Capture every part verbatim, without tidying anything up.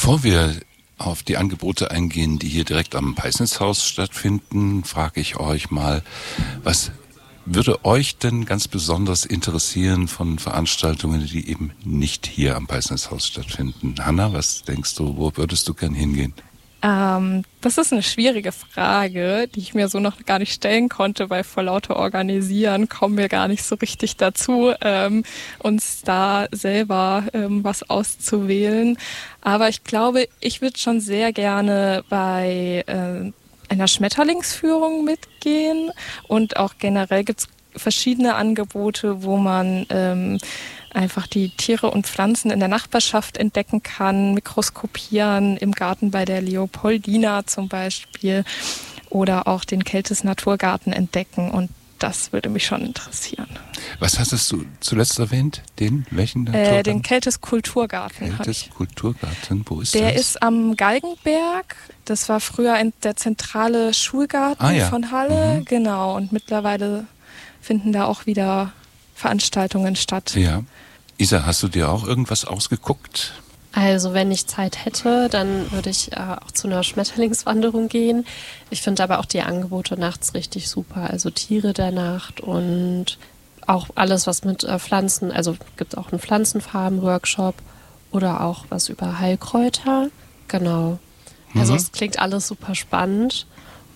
Bevor wir auf die Angebote eingehen, die hier direkt am Peisnitzhaus stattfinden, frage ich euch mal, was würde euch denn ganz besonders interessieren von Veranstaltungen, die eben nicht hier am Peisnitzhaus stattfinden? Hanna, was denkst du, wo würdest du gern hingehen? Ähm, das ist eine schwierige Frage, die ich mir so noch gar nicht stellen konnte, weil vor lauter Organisieren kommen wir gar nicht so richtig dazu, ähm, uns da selber ähm, was auszuwählen. Aber ich glaube, ich würde schon sehr gerne bei äh, einer Schmetterlingsführung mitgehen, und auch generell gibt es verschiedene Angebote, wo man ähm, einfach die Tiere und Pflanzen in der Nachbarschaft entdecken kann, mikroskopieren, im Garten bei der Leopoldina zum Beispiel, oder auch den Keltis Naturgarten entdecken, und das würde mich schon interessieren. Was hattest du zuletzt erwähnt? Den welchen Naturgarten? Äh, den Keltis Kulturgarten. Keltis Kulturgarten, wo ist der das? Der ist am Galgenberg. Das war früher ein, der zentrale Schulgarten ah, ja. von Halle. Mhm. Genau, und mittlerweile finden da auch wieder Veranstaltungen statt. Ja. Isa, hast du dir auch irgendwas ausgeguckt? Also wenn ich Zeit hätte, dann würde ich äh, auch zu einer Schmetterlingswanderung gehen. Ich finde aber auch die Angebote nachts richtig super. Also Tiere der Nacht und auch alles, was mit äh, Pflanzen, also gibt auch einen Pflanzenfarben-Workshop oder auch was über Heilkräuter. Genau. Also mhm. es klingt alles super spannend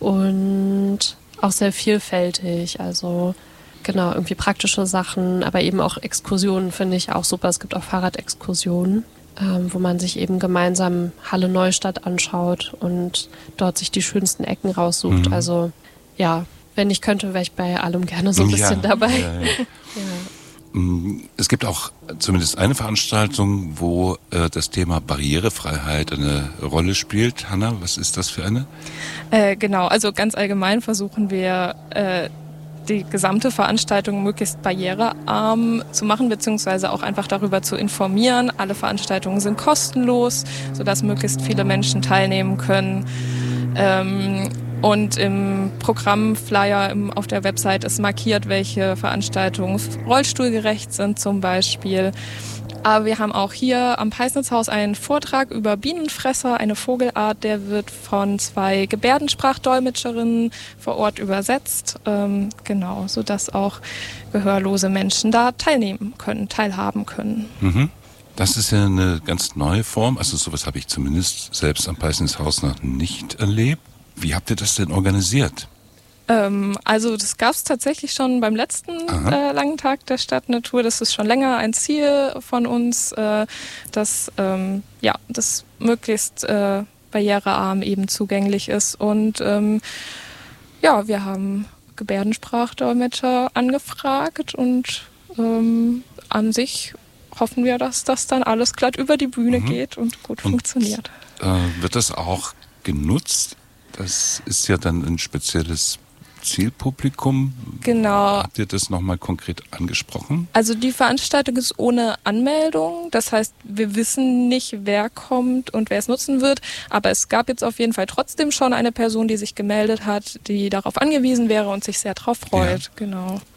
und auch sehr vielfältig. Also genau, irgendwie praktische Sachen, aber eben auch Exkursionen finde ich auch super. Es gibt auch Fahrradexkursionen, ähm, wo man sich eben gemeinsam Halle Neustadt anschaut und dort sich die schönsten Ecken raussucht. Mhm. Also ja, wenn ich könnte, wäre ich bei allem gerne so ein bisschen ja, dabei. Ja, ja. Ja. Es gibt auch zumindest eine Veranstaltung, wo äh, das Thema Barrierefreiheit eine Rolle spielt. Hanna, was ist das für eine? Äh, genau, also ganz allgemein versuchen wir äh, die gesamte Veranstaltung möglichst barrierearm zu machen, beziehungsweise auch einfach darüber zu informieren. Alle Veranstaltungen sind kostenlos, sodass möglichst viele Menschen teilnehmen können. Ähm, und im Programmflyer im, auf der Website ist markiert, welche Veranstaltungen rollstuhlgerecht sind zum Beispiel. Aber wir haben auch hier am Peisnitzhaus einen Vortrag über Bienenfresser, eine Vogelart, der wird von zwei Gebärdensprachdolmetscherinnen vor Ort übersetzt. Ähm, genau, sodass auch gehörlose Menschen da teilnehmen können, teilhaben können. Mhm. Das ist ja eine ganz neue Form. Also sowas habe ich zumindest selbst am Peisnitzhaus noch nicht erlebt. Wie habt ihr das denn organisiert? Also das gab es tatsächlich schon beim letzten äh, langen Tag der Stadtnatur. Das ist schon länger ein Ziel von uns, äh, dass ähm, ja, das möglichst äh, barrierearm eben zugänglich ist. Und ähm, ja, wir haben Gebärdensprachdolmetscher angefragt und ähm, an sich hoffen wir, dass das dann alles glatt über die Bühne mhm. geht und gut und, funktioniert. Äh, wird das auch genutzt? Das ist ja dann ein spezielles Zielpublikum. Genau. Habt ihr das nochmal konkret angesprochen? Also die Veranstaltung ist ohne Anmeldung. Das heißt, wir wissen nicht, wer kommt und wer es nutzen wird. Aber es gab jetzt auf jeden Fall trotzdem schon eine Person, die sich gemeldet hat, die darauf angewiesen wäre und sich sehr drauf freut. Ja. Genau.